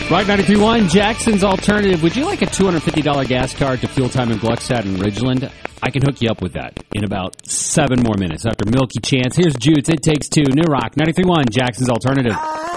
Rock 93.1, Jackson's Alternative. Would you like a $250 gas card to Fuel Time in Gluckstadt and Ridgeland? I can hook you up with that in about 7 more minutes after Milky Chance. Here's Jutes. It Takes Two. New Rock 93.1, Jackson's Alternative.